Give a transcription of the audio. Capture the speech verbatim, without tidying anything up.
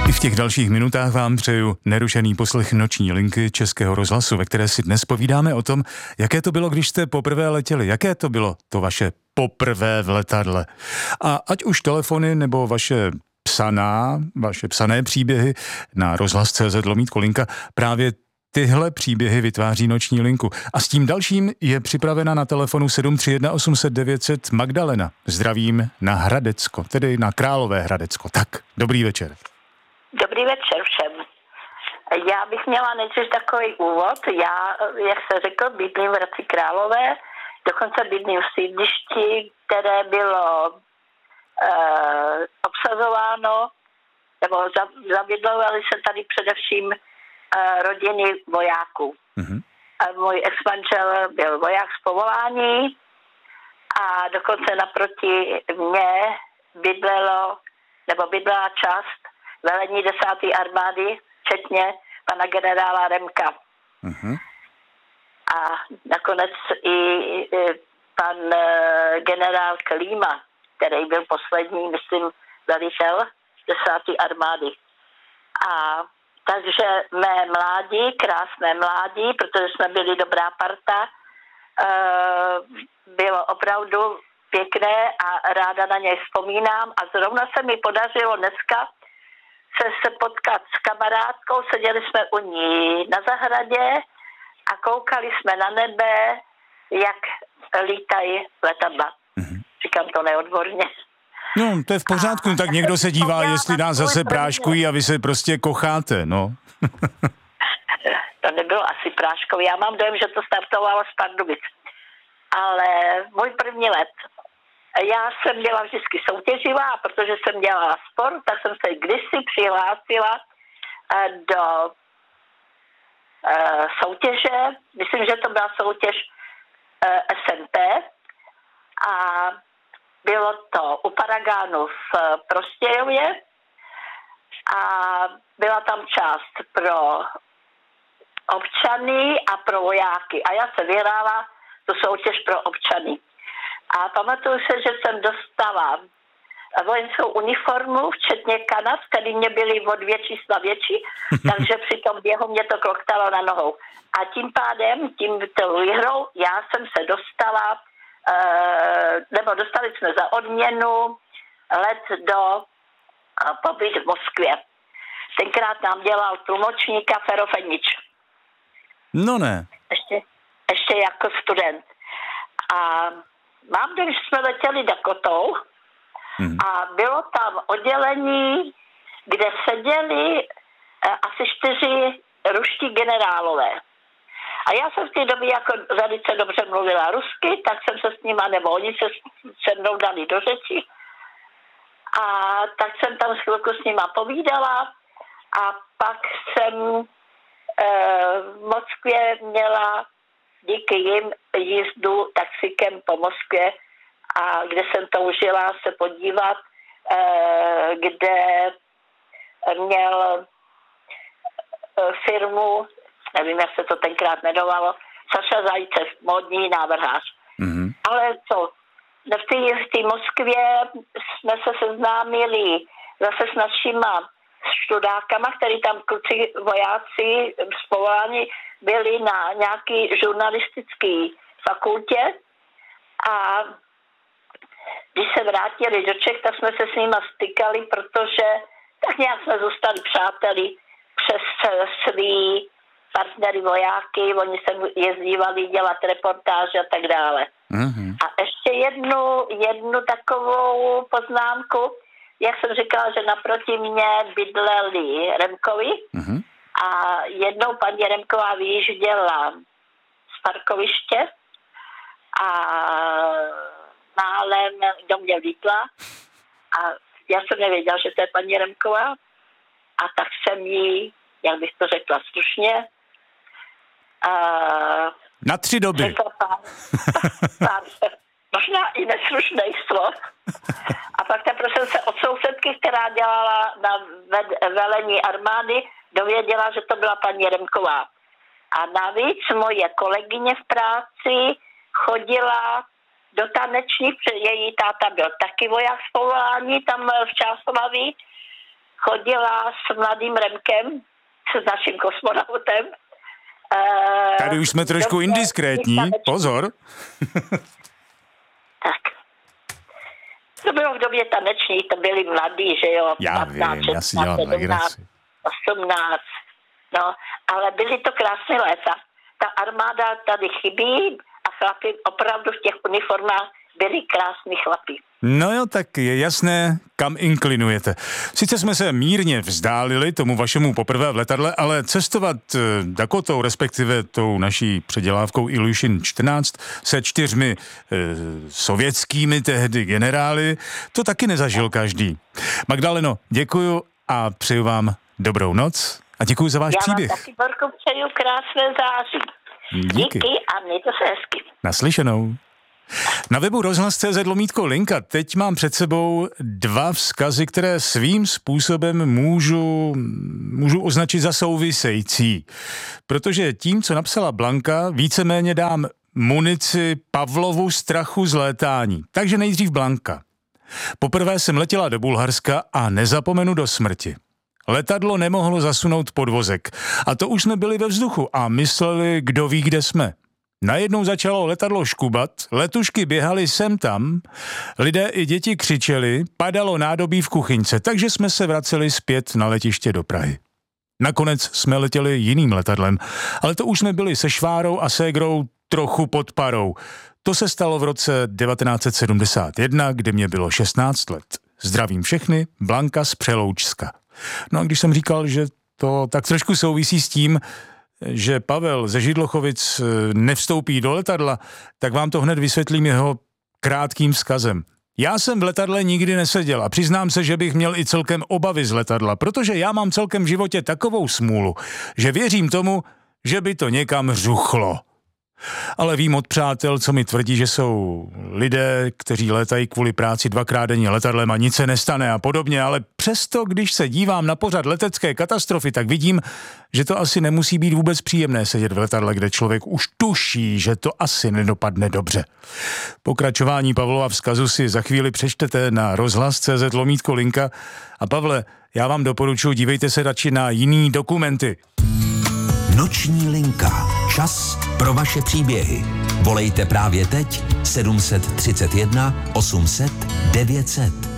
I v těch dalších minutách vám přeju nerušený poslech Noční linky Českého rozhlasu, ve které si dnes povídáme o tom, jaké to bylo, když jste poprvé letěli, jaké to bylo to vaše poprvé v letadle. A ať už telefony nebo vaše psaná, vaše psané příběhy na rozhlas tečka cé zet lomítko linka, právě tyhle příběhy vytváří Noční linku. A s tím dalším je připravena na telefonu sedm tři jedna osm set devět set Magdalena. Zdravím na Hradecko, tedy na Králové Hradecko. Tak, dobrý večer. Dobrý večer všem. Já bych měla nejdřív takový úvod. Já, jak se řekl, bydlím v Hradci Králové, dokonce bydlím v sídlišti, které bylo eh, obsazováno, nebo zabydlovaly se tady především eh, rodiny vojáků. Mm-hmm. A můj ex-manžel byl voják z povolání a dokonce naproti mě bydlelo, nebo bydlela část velení desáté armády, včetně pana generála Remka. Uh-huh. A nakonec i, i pan uh, generál Klíma, který byl poslední, myslím, velitel desáté armády. A takže mé mládí, krásné mládí, protože jsme byli dobrá parta, uh, bylo opravdu pěkné a ráda na něj vzpomínám. A zrovna se mi podařilo dneska se, se potkat s kamarádkou, seděli jsme u ní na zahradě a koukali jsme na nebe, jak lítají letadla. Mm-hmm. Říkám to neodborně. No, to je v pořádku, a, tak někdo se dívá, jestli nás zase práškují a vy se prostě kocháte, no. To nebylo asi práškový, já mám dojem, že to startovalo z Pardubic. Ale můj první let, já jsem byla vždycky soutěživá, protože jsem dělala sport, tak jsem se kdysi přihlásila do uh, soutěže, myslím, že to byla soutěž uh, S M P a bylo to u Paragánu v Prostějově a byla tam část pro občany a pro vojáky a já se vyhrála tu soutěž pro občany. A pamatuju se, že jsem dostala vojenskou uniformu, včetně kanat, které mě byly o dvě čísla větší, takže při tom běhu mě to kloktalo na nohou. A tím pádem, tím tou výhrou, já jsem se dostala, nebo dostali jsme za odměnu let do pobyt v Moskvě. Tenkrát nám dělal tlumočníka Ferofenič. No ne. Ještě, ještě jako student. A mám, když jsme letěli Dakotou hmm. a bylo tam oddělení, kde seděli eh, asi čtyři ruští generálové. A já jsem v té době jako velice dobře mluvila rusky, tak jsem se s nima, nebo oni se se mnou dali do řeči. A tak jsem tam chvilku s nima povídala a pak jsem eh, v Moskvě měla díky jim jízdu taxikem po Moskvě a kde jsem toužila se podívat, kde měl firmu, nevím, jak se to tenkrát jmenovalo, Saša Zajcev, módní návrhář. Mm-hmm. Ale co, v té Moskvě jsme se seznámili zase s našima študákama, který tam kluci vojáci z povolání byli na nějaký žurnalistický fakultě a když se vrátili do Čech, tak jsme se s nima stykali, protože tak nějak jsme zůstali přáteli přes svý partnery vojáky, oni se jezdívali dělat reportáže a tak dále. Mm-hmm. A ještě jednu, jednu takovou poznámku, jak jsem říkala, že naproti mě bydleli Remkovi, mm-hmm. a jednou paní Remková vyjížděla z parkoviště a málem do mě vlítla a já jsem nevěděla, že to je paní Remková a tak jsem jí, jak bych to řekla slušně, uh, na tři doby. Řekla pár, pár, možná i neslušných slov. A pak teprve jsem se od sousedky, která dělala na velení armády, dověděla, že to byla paní Remková. A navíc moje kolegyně v práci chodila do taneční, její táta byl taky voják z povolání tam v Čáslaví chodila s mladým Remkem, s naším kosmonautem. Tady už jsme trošku indiskrétní, pozor. Tak. To bylo v době taneční, to byli mladí, že jo. Já patnáct, vím, já si dělám legraci. osmnáct, no, ale byly to krásné léta. Ta armáda tady chybí a chlapi opravdu v těch uniformách byli krásní chlapi. No jo, tak je jasné, kam inklinujete. Sice jsme se mírně vzdálili tomu vašemu poprvé v letadle, ale cestovat Dakotou, respektive tou naší předělávkou Ilyushin čtrnáct se čtyřmi e, sovětskými tehdy generály, to taky nezažil každý. Magdaleno, děkuju a přeju vám dobrou noc a děkuju za váš Já příběh. Já vám taky, Borko, přeju krásné září. Díky. Díky a mějte se hezky. Naslyšenou. Na webu rozhlas tečka cé zet lomítko linka teď mám před sebou dva vzkazy, které svým způsobem můžu, můžu označit za související. Protože tím, co napsala Blanka, víceméně dám munici Pavlovu strachu z létání. Takže nejdřív Blanka. Poprvé jsem letěla do Bulharska a nezapomenu do smrti. Letadlo nemohlo zasunout podvozek. A to už jsme byli ve vzduchu a mysleli, kdo ví, kde jsme. Najednou začalo letadlo škubat, letušky běhaly sem tam, lidé i děti křičeli, padalo nádobí v kuchyňce, takže jsme se vraceli zpět na letiště do Prahy. Nakonec jsme letěli jiným letadlem, ale to už jsme byli se švárou a ségrou trochu pod parou. To se stalo v roce devatenáct set sedmdesát jedna, kdy mě bylo šestnáct let. Zdravím všechny, Blanka z Přeloučska. No a když jsem říkal, že to tak trošku souvisí s tím, že Pavel ze Židlochovic nevstoupí do letadla, tak vám to hned vysvětlím jeho krátkým vzkazem. Já jsem v letadle nikdy neseděl a přiznám se, že bych měl i celkem obavy z letadla, protože já mám celkem v životě takovou smůlu, že věřím tomu, že by to někam řuchlo. Ale vím od přátel, co mi tvrdí, že jsou lidé, kteří létají kvůli práci dvakrát denně letadlem a nic se nestane a podobně, ale přesto, když se dívám na pořad letecké katastrofy, tak vidím, že to asi nemusí být vůbec příjemné sedět v letadle, kde člověk už tuší, že to asi nedopadne dobře. Pokračování Pavlova vzkazu si za chvíli přečtete na rozhlas tečka cé zet lomítko linka a Pavle, já vám doporučuji, dívejte se radši na jiný dokumenty. Noční linka. Čas pro vaše příběhy. Volejte právě teď sedm set třicet jedna osm set devět set.